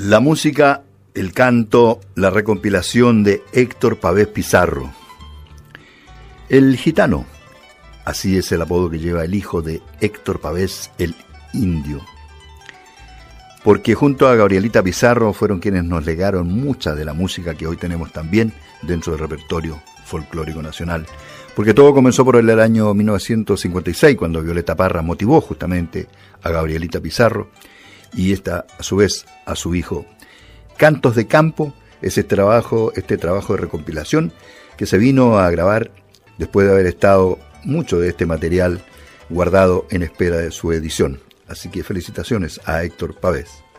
La música, el canto, la recompilación de Héctor Pavés Pizarro. El gitano, así es el apodo que lleva el hijo de Héctor Pavés, el indio. Porque junto a Gabrielita Pizarro fueron quienes nos legaron mucha de la música que hoy tenemos también dentro del repertorio folclórico nacional. Porque todo comenzó por el año 1956, cuando Violeta Parra motivó justamente a Gabrielita Pizarro y esta, a su vez, a su hijo. Cantos de Campo es este trabajo de recompilación que se vino a grabar después de haber estado mucho de este material guardado en espera de su edición. Así que felicitaciones a Héctor Pavés.